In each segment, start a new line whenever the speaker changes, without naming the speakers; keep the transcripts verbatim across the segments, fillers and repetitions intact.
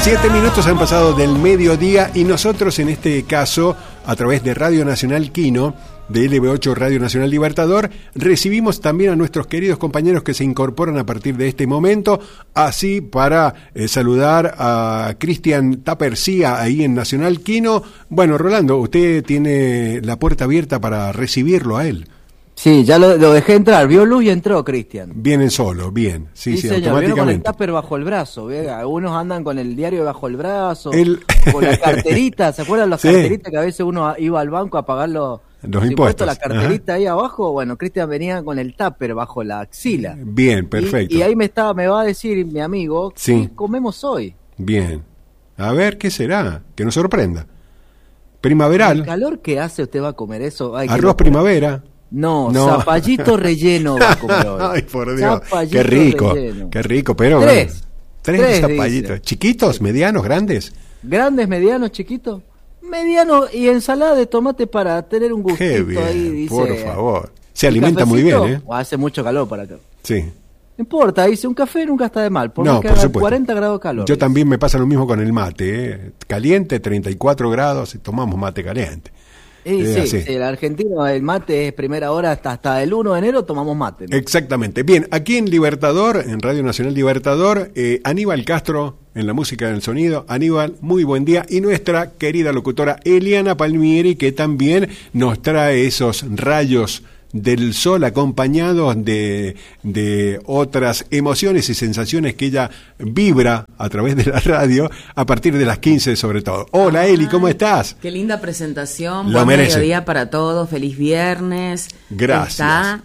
Siete minutos han pasado del mediodía y nosotros en este caso, a través de Radio Nacional Quino, de L B ocho Radio Nacional Libertador, recibimos también a nuestros queridos compañeros que se incorporan a partir de este momento, así para eh, saludar a Cristian Tapercía ahí en Nacional Quino. Bueno, Rolando, usted tiene la puerta abierta para recibirlo a él.
Sí, ya lo, lo dejé entrar, vio luz y entró Cristian.
Vienen solo, bien, sí, sí,
sí señor,
automáticamente.
Con el tupper bajo el brazo, ¿ve? Algunos andan con el diario bajo el brazo,
el...
con la carterita, ¿se acuerdan las sí. carteritas que a veces uno iba al banco a pagar los,
los impuestos?
La carterita Ajá. ahí abajo, bueno, Cristian venía con el tupper bajo la axila.
Bien, perfecto.
Y, y ahí me estaba, me va a decir mi amigo,
sí.
¿qué comemos hoy?
Bien, a ver, ¿qué será? Que nos sorprenda. Primaveral.
El calor que hace usted va a comer eso. Ay,
arroz primavera.
No, no, zapallito relleno va a comer hoy.
Ay, por Dios,
zapallito
qué rico,
relleno.
qué rico, pero...
Tres.
Tres, tres zapallitos. Dice. ¿Chiquitos, medianos, grandes?
Grandes, medianos, chiquitos. Mediano y ensalada de tomate para tener un gustito
qué bien,
ahí, dice.
Por favor. Se alimenta muy bien, ¿eh?
O hace mucho calor para acá.
Sí.
No importa, dice, un café nunca está de mal, por
no,
que
por
haga
supuesto.
cuarenta grados de calor.
Yo
dice.
también me pasa lo mismo con el mate, ¿eh? Caliente, treinta y cuatro grados, y tomamos mate caliente.
Sí, sí, sí, el argentino, el mate es primera hora, hasta, hasta el uno de enero tomamos mate, ¿no?
Exactamente. Bien, aquí en Libertador, en Radio Nacional Libertador, eh, Aníbal Castro, en la música del sonido. Aníbal, muy buen día. Y nuestra querida locutora Eliana Palmieri, que también nos trae esos rayos del sol acompañados de, de otras emociones y sensaciones que ella vibra a través de la radio a partir de las quince sobre todo. Hola Eli, ¿cómo estás?
Qué linda presentación,
Lo
buen
merece.
mediodía para todos, feliz viernes.
Gracias.
Está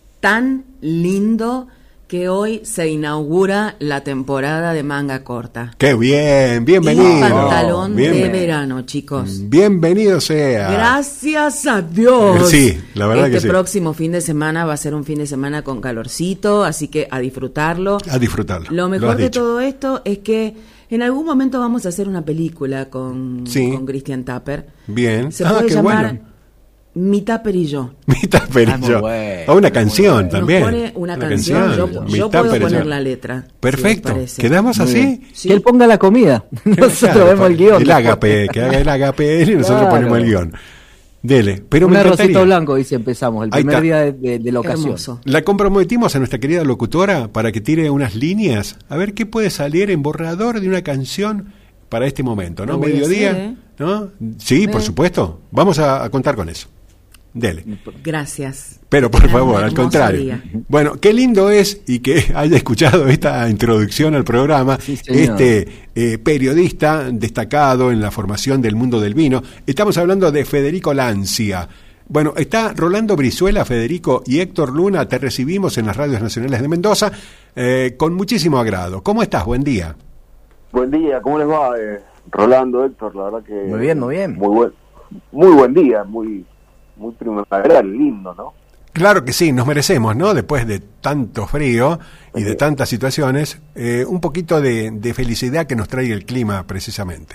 tan lindo que hoy se inaugura la temporada de manga corta.
¡Qué bien! ¡Bienvenido!
Y pantalón
Bienvenido.
de verano, chicos.
Bienvenido sea.
Gracias a Dios.
Sí, la verdad
este
que sí.
Este próximo fin de semana va a ser un fin de semana con calorcito, así que a disfrutarlo.
A disfrutarlo.
Lo mejor
Lo
de
dicho.
todo esto es que en algún momento vamos a hacer una película con,
sí.
con Cristian Tapper.
Bien.
Se
ah,
puede
qué
llamar
bueno.
Mi Tapper y yo.
Mi Tapper y yo.
Bueno,
o una canción
bueno.
también.
Nos pone una,
una
canción,
canción.
yo,
Mi
yo puedo
Tapper y
poner
yo.
la letra.
Perfecto.
Si
¿Quedamos
Muy
así?
Sí. Que él ponga la comida. Nosotros
claro,
vemos el guión.
El ágape, que haga el ágape él y nosotros
claro.
ponemos el guión. Dele. Pero
un
me
arrocito blanco, dice, empezamos, el
Ahí
primer
está.
día de, de, de la ocasión.
Hermoso.
La comprometimos a nuestra querida locutora para que tire unas líneas, a ver qué puede salir en borrador de una canción para este momento, ¿no?
Lo voy a
Mediodía,
hacer, ¿eh?
¿no? Sí,
¿Eh?
por supuesto. Vamos a, a contar con eso. Dele.
Gracias.
Pero por
Era
favor,
un
al
hermoso
contrario.
día.
Bueno, qué lindo es y que haya escuchado esta introducción al programa,
sí, señor.
este eh, periodista destacado en la formación del mundo del vino. Estamos hablando de Federico Lancia. Bueno, está Rolando Brizuela, Federico y Héctor Luna, te recibimos en las radios nacionales de Mendoza eh, con muchísimo agrado. ¿Cómo estás? Buen día.
Buen día, ¿cómo les va? Eh, Rolando, Héctor, la verdad que...
Muy bien, muy bien.
Muy buen, muy buen día, muy... muy primaveral, lindo, ¿no?
Claro que sí, nos merecemos, ¿no? Después de tanto frío y de tantas situaciones, eh, un poquito de, de felicidad que nos trae el clima, precisamente.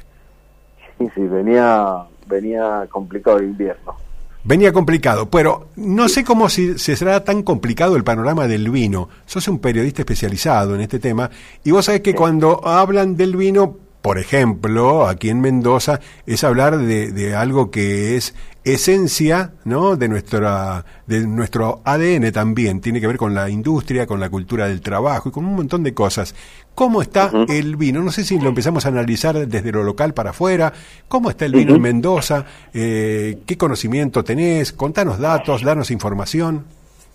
Sí, sí, venía venía complicado el invierno.
Venía complicado, pero no sé cómo si, si será tan complicado el panorama del vino. Sos un periodista especializado en este tema, y vos sabés que sí. Cuando hablan del vino, por ejemplo, aquí en Mendoza, es hablar de, de algo que es esencia, ¿no? de nuestra de nuestro A D N también, tiene que ver con la industria, con la cultura del trabajo y con un montón de cosas. ¿Cómo está uh-huh. el vino? No sé si lo empezamos a analizar desde lo local para afuera. ¿Cómo está el vino uh-huh. en Mendoza? Eh, ¿Qué conocimiento tenés? Contanos datos, danos información.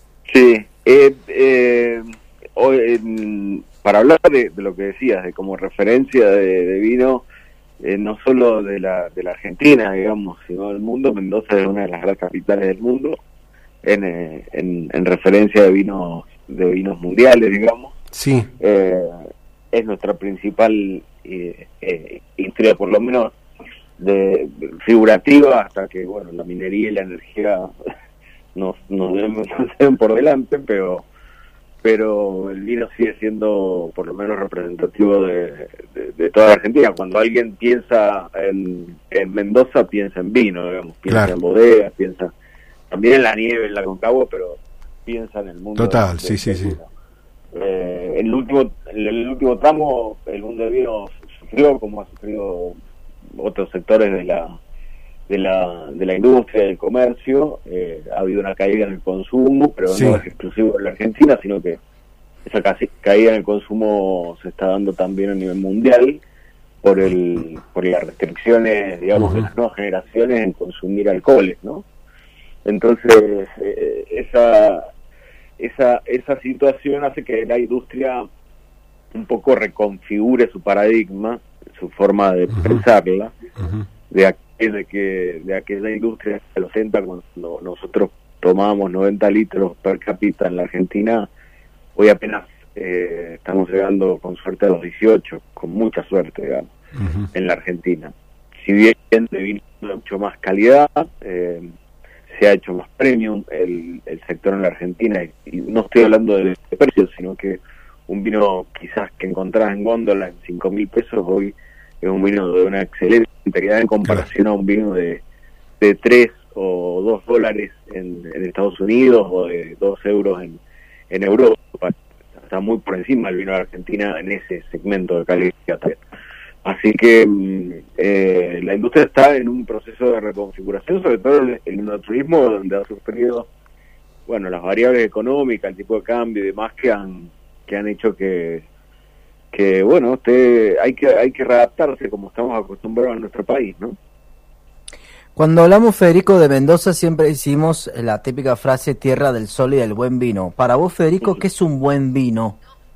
Sí, eh, eh, hoy, eh, para hablar de, de lo que decías, de como referencia de, de vino, eh, no solo de la de la Argentina, digamos, sino del mundo. Mendoza es una de las grandes capitales del mundo en, eh, en, en referencia de vinos de vinos mundiales, digamos.
Sí.
Eh, es nuestra principal eh, eh, industria, por lo menos de, de figurativa, hasta que bueno, la minería y la energía nos nos deben, nos deben por delante, pero pero el vino sigue siendo por lo menos representativo de, de, de toda la Argentina. Cuando alguien piensa en, en Mendoza, piensa en vino, digamos, piensa
claro.
en bodegas, piensa también en la nieve, en la Concagua, pero piensa en el mundo.
Total,
de,
sí,
de,
sí,
de
sí.
Eh, en el último en el último tramo, el mundo del vino sufrió, como ha sufrido otros sectores de la de la de la industria, del comercio. Eh, ha habido una caída en el consumo, pero sí. no es exclusivo de la Argentina, sino que esa casi, caída en el consumo se está dando también a nivel mundial por el por las restricciones, digamos, uh-huh. de las nuevas generaciones en consumir alcoholes, ¿no? Entonces, eh, esa esa esa situación hace que la industria un poco reconfigure su paradigma, su forma de uh-huh. pensarla, uh-huh. de, aquel, de que de aquella industria de los setenta, cuando nosotros tomábamos noventa litros per cápita en la Argentina, hoy apenas eh, estamos llegando con suerte a los dieciocho, con mucha suerte, digamos, uh-huh. en la Argentina. Si bien de vino de mucho más calidad, eh, se ha hecho más premium el, el sector en la Argentina, y, y no estoy hablando de precios, sino que un vino quizás que encontrás en góndola en cinco mil pesos, hoy es un vino de una excelente calidad en comparación claro. a un vino de, de tres o dos dólares en, en Estados Unidos, o de dos euros en, en Europa. Está muy por encima el vino de Argentina en ese segmento de calidad. Así que eh, la industria está en un proceso de reconfiguración, sobre todo el, el enoturismo, donde ha sufrido, bueno, las variables económicas, el tipo de cambio y demás que han que han hecho que que bueno, usted hay que hay que readaptarse como estamos acostumbrados en nuestro país, ¿no?
Cuando hablamos, Federico, de Mendoza, siempre decimos la típica frase tierra del sol y del buen vino. Para vos, Federico, ¿qué es un buen vino?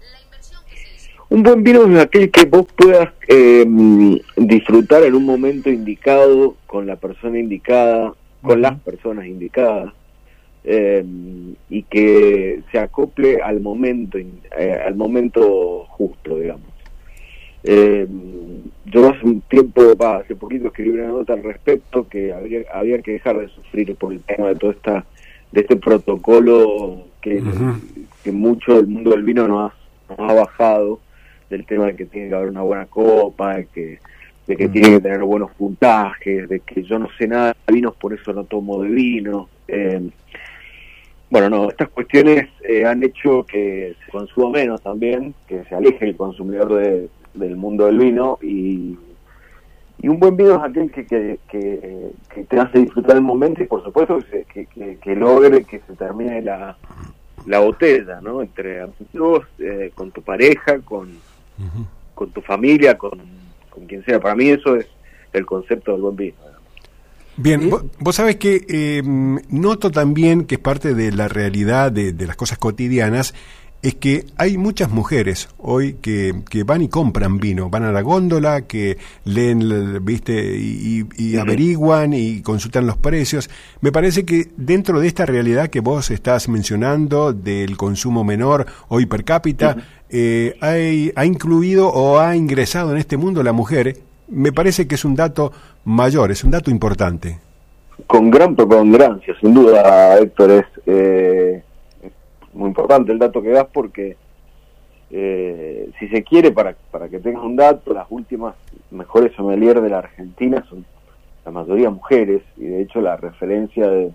Un buen vino es aquel que vos puedas eh, disfrutar en un momento indicado, con la persona indicada, con uh-huh. las personas indicadas, eh, y que se acople al momento, eh, al momento justo, digamos. Eh, yo hace un tiempo, bah, hace poquito escribí una nota al respecto, que habría, había que dejar de sufrir por el tema de todo esta, de este protocolo que, uh-huh. que mucho del mundo del vino nos ha, nos ha bajado, del tema de que tiene que haber una buena copa, de que, de que uh-huh. tiene que tener buenos puntajes, de que yo no sé nada de vinos, por eso no tomo de vino. Eh, bueno, no, estas cuestiones eh, han hecho que se consuma menos también, que se aleje el consumidor de del mundo del vino, y, y un buen vino es aquel que, que, que, que te hace disfrutar el momento, y por supuesto que, que, que, que logre que se termine la, la botella, ¿no? Entre amigos, eh, con tu pareja, con, uh-huh. con tu familia, con, con quien sea. Para mí eso es el concepto del buen vino.
Bien, vos, vos sabés que eh, noto también que es parte de la realidad de, de las cosas cotidianas, es que hay muchas mujeres hoy que, que van y compran vino, van a la góndola, que leen, viste, y, y averiguan y consultan los precios. Me parece que dentro de esta realidad que vos estás mencionando del consumo menor hoy per cápita, uh-huh. eh, hay, ha incluido o ha ingresado en este mundo la mujer. Me parece que es un dato mayor, es un dato importante.
Con gran preponderancia, sin duda, Héctor, es... Eh... muy importante el dato que das, porque eh, si se quiere, para para que tengas un dato, las últimas mejores sommeliers de la Argentina son la mayoría mujeres, y de hecho la referencia de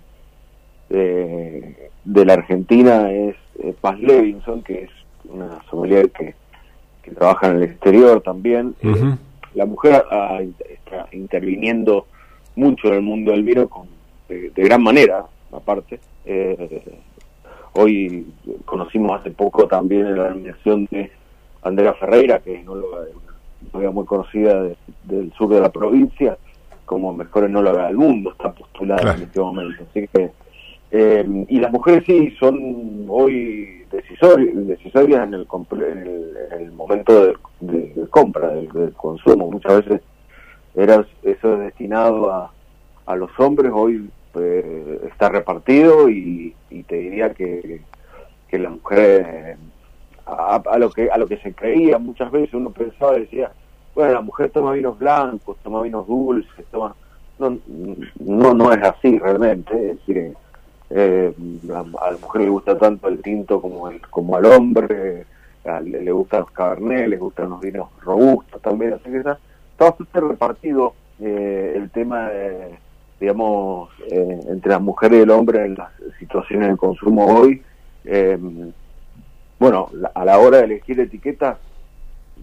de, de la Argentina es eh, Paz Levinson, que es una sommelier que, que trabaja en el exterior también. Uh-huh. eh, la mujer ah, está interviniendo mucho en el mundo del vino, con, de, de gran manera, aparte. eh, Hoy conocimos hace poco también la nominación de Andrea Ferreira, que es enóloga de una enóloga muy conocida de, del sur de la provincia, como mejor enóloga del mundo, está postulada claro. en este momento. Así que eh, y las mujeres sí son hoy decisorias, decisorias en el, en el, en el momento de, de, de compra, del, del consumo. Muchas veces era eso es destinado a, a los hombres, hoy eh, está repartido, y, y te diría que, que la mujer eh, a, a lo que a lo que se creía muchas veces, uno pensaba y decía, bueno, la mujer toma vinos blancos, toma vinos dulces, toma no no no es así realmente. Es decir, eh, a, a la mujer le gusta tanto el tinto como el, como al hombre, a, le, le gustan los cabernet, le gustan los vinos robustos también, así que está, está bastante repartido eh, el tema de, digamos, eh, entre las mujeres y el hombre en las situaciones de consumo hoy. Eh, bueno, la, a la hora de elegir etiquetas,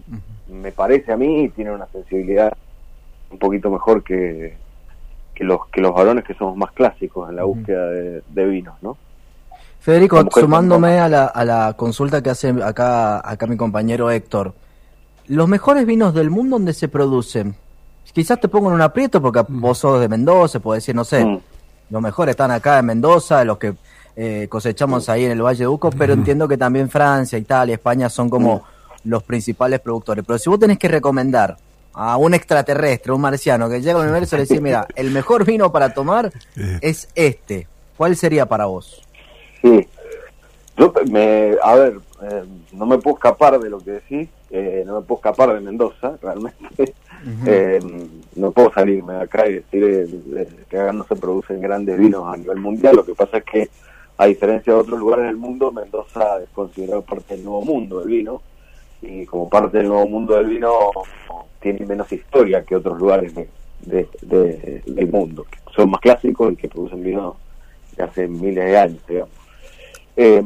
me parece a mí, tienen una sensibilidad un poquito mejor que, que los que los varones que somos más clásicos en la búsqueda de, de vinos, ¿no?
Federico, sumándome a la, a la consulta que hace acá, acá mi compañero Héctor, los mejores vinos del mundo, ¿dónde se producen? Quizás te pongo en un aprieto porque vos sos de Mendoza, podés decir, no sé, mm. los mejores están acá en Mendoza, los que eh, cosechamos ahí en el Valle de Uco, pero entiendo que también Francia, Italia, España son como mm. los principales productores. Pero si vos tenés que recomendar a un extraterrestre, un marciano, que llega al universo y le dice, mira, el mejor vino para tomar es este, ¿cuál sería para vos?
Sí, yo me, a ver, eh, no me puedo escapar de lo que decís, eh, no me puedo escapar de Mendoza, realmente, uh-huh. eh, no puedo salirme de acá y decir eh, eh, que acá no se producen grandes vinos a nivel mundial. Lo que pasa es que, a diferencia de otros lugares del mundo, Mendoza es considerado parte del nuevo mundo del vino, y como parte del nuevo mundo del vino tiene menos historia que otros lugares de, de, de, del mundo, que son más clásicos y que producen vino de hace miles de años, digamos. Eh,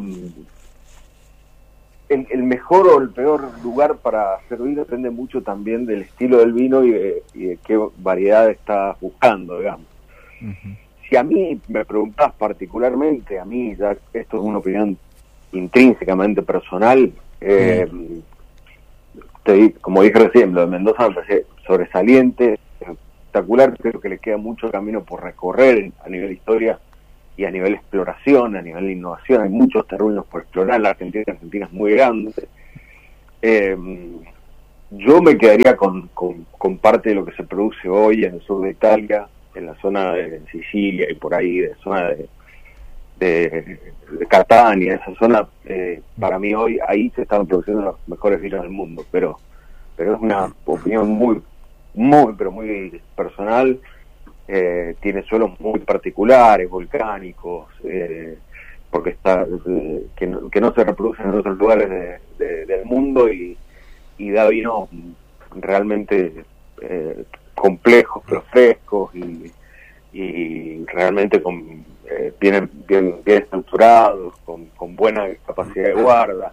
el, el mejor o el peor lugar para hacer vino depende mucho también del estilo del vino y de, y de qué variedad estás buscando, digamos. Uh-huh. Si a mí me preguntás particularmente, a mí, ya esto es una opinión intrínsecamente personal, eh, uh-huh. te, como dije recién, lo de Mendoza me parece sobresaliente, espectacular, creo que le queda mucho camino por recorrer a nivel historia y a nivel exploración, a nivel de innovación. Hay muchos terrenos por explorar. La Argentina, la Argentina es muy grande. Eh, yo me quedaría con, con, con parte de lo que se produce hoy en el sur de Italia, en la zona de Sicilia y por ahí, de zona de, de, de Catania, esa zona, eh, para mí hoy ahí se están produciendo los mejores vinos del mundo, pero, pero es una opinión muy, muy, pero muy personal. Eh, tiene suelos muy particulares, volcánicos, eh, porque está eh, que, no, que no se reproducen en otros lugares de, de, del mundo y, y da vinos realmente eh, complejos, pero frescos y, y realmente con, eh, bien, bien, bien estructurados, con, con buena capacidad de guarda.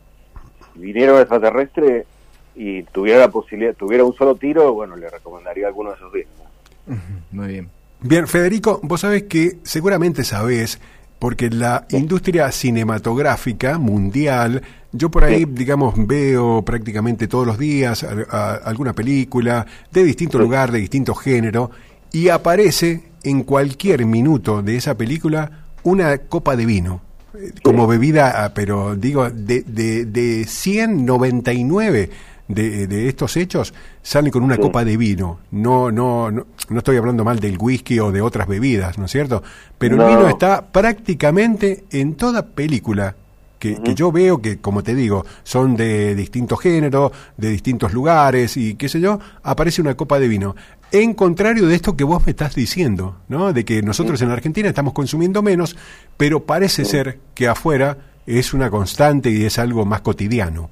Si viniera un extraterrestre y tuviera la posibilidad, tuviera un solo tiro, bueno, le recomendaría alguno de esos vinos.
Muy bien.
Bien, Federico, vos sabés que seguramente sabés, porque la sí. industria cinematográfica mundial, yo por ahí, sí. digamos, veo prácticamente todos los días a, a, alguna película de distinto sí. lugar, de distinto género, y aparece en cualquier minuto de esa película una copa de vino, como sí. bebida, pero digo, de, de, de ciento noventa y nueve De, de estos hechos salen con una sí. copa de vino. No, no, no, no estoy hablando mal del whisky o de otras bebidas, ¿no es cierto? Pero no. el vino está prácticamente en toda película que, uh-huh. que yo veo, que como te digo, son de distintos géneros, de distintos lugares y qué sé yo, aparece una copa de vino. En contrario de esto que vos me estás diciendo, ¿no? De que nosotros sí. en Argentina estamos consumiendo menos, pero parece sí. ser que afuera es una constante y es algo más cotidiano.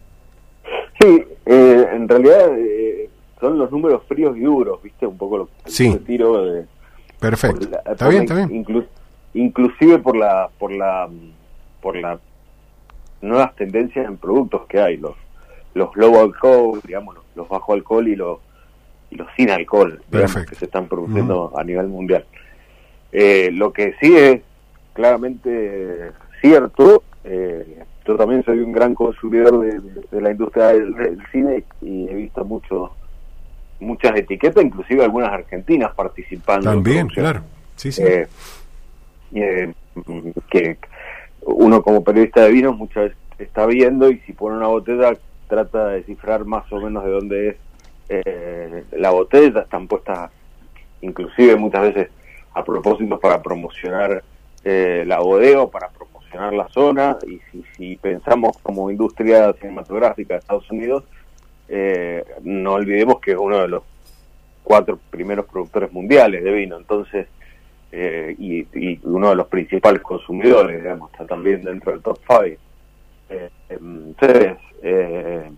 Sí, eh, en realidad eh, son los números fríos y duros, ¿viste? Un poco lo que
sí.
tiro de...
Perfecto.
La,
está bien, está bien.
Inclu, inclusive por la por la por las nuevas tendencias en productos que hay, los los low alcohol, digamos, los, los bajo alcohol y los y los sin alcohol, digamos, que se están produciendo uh-huh. a nivel mundial. Eh, lo que sí es claramente cierto, eh, yo también soy un gran consumidor de, de, de la industria del, del cine y he visto mucho, muchas etiquetas, inclusive algunas argentinas participando.
También, claro. Sí, sí.
Eh, eh, que uno como periodista de vinos muchas veces está viendo y si pone una botella trata de descifrar más o menos de dónde es eh, la botella. Están puestas inclusive muchas veces a propósito para promocionar eh, la bodega o para promocionar la zona, y si, si pensamos como industria cinematográfica de Estados Unidos, eh, no olvidemos que es uno de los cuatro primeros productores mundiales de vino, entonces eh, y, y uno de los principales consumidores, digamos, está también dentro del top five. Eh, entonces eh,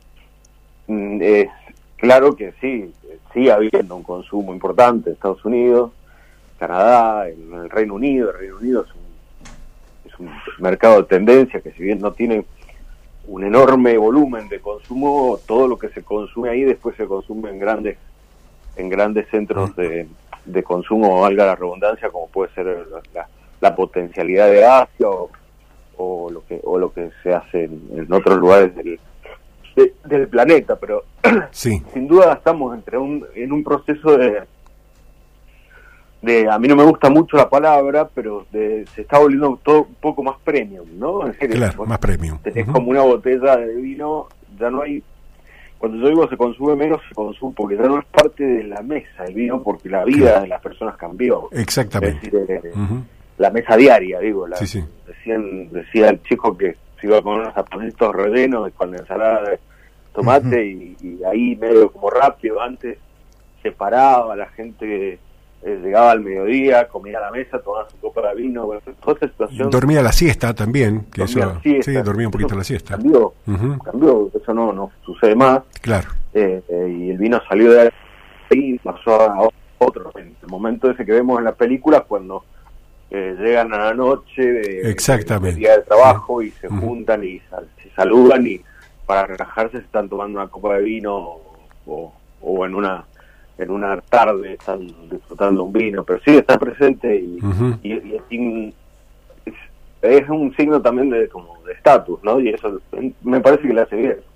es claro que sí, sigue habiendo un consumo importante en Estados Unidos, Canadá, en el Reino Unido. El Reino Unido es un un mercado de tendencia que si bien no tiene un enorme volumen de consumo. Todo lo que se consume ahí después se consume en grandes en grandes centros de, de consumo, valga la redundancia, como puede ser la, la, la potencialidad de Asia o, o lo que o lo que se hace en, en otros lugares del, de, del planeta. Pero
sí,
sin duda estamos entre un en un proceso de de a mí no me gusta mucho la palabra, pero de, se está volviendo todo un poco más premium, ¿no? Es decir,
claro, más premium.
Es
uh-huh.
como una botella de vino, ya no hay, cuando yo digo se consume menos, se consume porque ya no es parte de la mesa el vino, porque la vida claro. de las personas cambió.
Exactamente.
Es decir, eh,
uh-huh.
la mesa diaria, digo, la,
sí, sí.
Decían, decía el chico que se iba con unos zapatitos rellenos con ensalada de tomate uh-huh. y, y ahí medio como rápido, antes se paraba la gente... Eh, llegaba al mediodía, comía a la mesa, tomaba su copa de vino, bueno, toda esa situación.
Dormía la siesta también, que
dormía
eso,
la siesta,
sí, dormía un poquito
eso
la siesta.
Cambió,
uh-huh.
cambió, eso no, no sucede más.
Claro.
Eh, eh, y el vino salió de ahí y pasó a otro. En el momento ese que vemos en las películas, cuando eh, llegan a la noche de,
exactamente.
del día de trabajo sí. y se
uh-huh.
juntan y sal, se saludan y para relajarse se están tomando una copa de vino o, o en una en una tarde están disfrutando un vino, pero sí está presente y, uh-huh. y, y es, es, es un signo también de como de estatus, ¿no? Y eso me parece que le hace bien.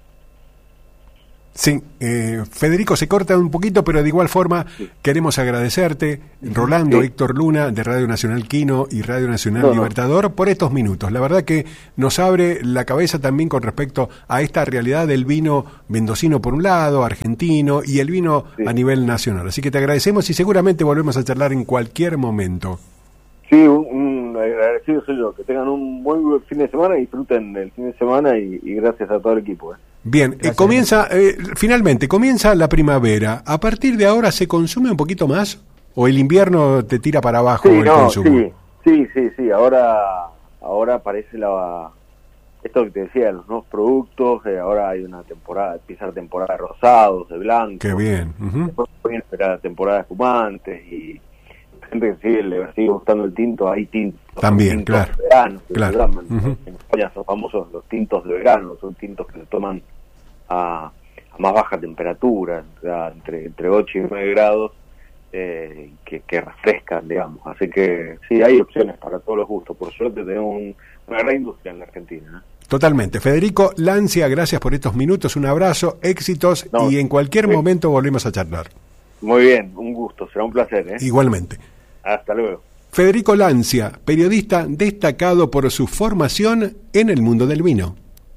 Sí, eh, Federico, se corta un poquito, pero de igual forma sí. queremos agradecerte, Rolando, sí. Héctor Luna, de Radio Nacional Quino y Radio Nacional no, Libertador, no. por estos minutos. La verdad que nos abre la cabeza también con respecto a esta realidad del vino mendocino por un lado, argentino, y el vino sí. a nivel nacional. Así que te agradecemos y seguramente volvemos a charlar en cualquier momento.
Sí, un, un agradecido soy yo. Que tengan un buen fin de semana y disfruten el fin de semana y, y gracias a todo el equipo. ¿eh?
Bien, eh, comienza, eh, finalmente, comienza la primavera. ¿A partir de ahora se consume un poquito más? ¿O el invierno te tira para abajo
sí,
el
no,
consumo?
Sí, sí, sí, sí. Ahora, ahora aparece la, esto que te decía, los nuevos productos. Eh, ahora hay una temporada, empieza la temporada de rosados, de blancos.
Qué bien. Uh-huh.
Después pueden esperar la temporada de espumantes y gente que sigue, le sigue gustando el tinto, hay tintos.
También,
tintos
claro.
De verano,
claro.
Se llaman.
Uh-huh.
En España son famosos los tintos de verano, son tintos que se toman a, a más baja temperatura, a, entre, entre ocho y nueve grados, eh, que, que refrescan, digamos. Así que sí, hay opciones para todos los gustos. Por suerte tenemos un, una gran industria en la Argentina. ¿eh?
Totalmente. Federico Lancia, gracias por estos minutos, un abrazo, éxitos no, y en cualquier sí. momento volvemos a charlar.
Muy bien, un gusto, será un placer. ¿eh?
Igualmente.
Hasta luego.
Federico Lancia, periodista destacado por su formación en el mundo del vino.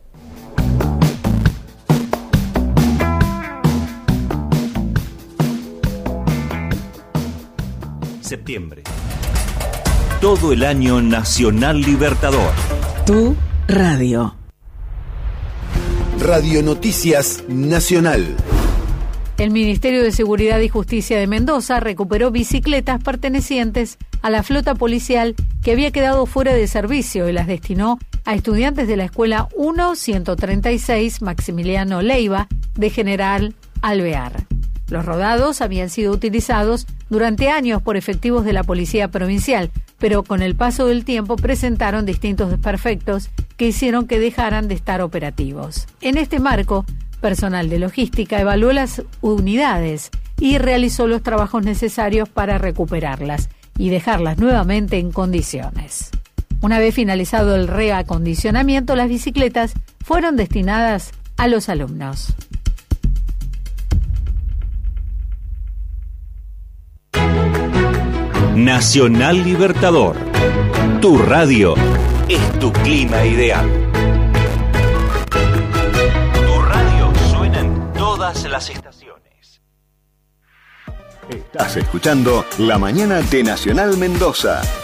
Septiembre. Todo el año Nacional Libertador.
Tu radio.
Radio Noticias Nacional.
El Ministerio de Seguridad y Justicia de Mendoza recuperó bicicletas pertenecientes a la flota policial que había quedado fuera de servicio y las destinó a estudiantes de la Escuela uno ciento treinta y seis Maximiliano Leiva de General Alvear. Los rodados habían sido utilizados durante años por efectivos de la Policía Provincial, pero con el paso del tiempo presentaron distintos desperfectos que hicieron que dejaran de estar operativos. En este marco, personal de logística evaluó las unidades y realizó los trabajos necesarios para recuperarlas y dejarlas nuevamente en condiciones. Una vez finalizado el reacondicionamiento, las bicicletas fueron destinadas a los alumnos.
Nacional Libertador. Tu radio es tu clima ideal. Tu radio suena en todas las estaciones.
Estás escuchando La Mañana de Nacional Mendoza.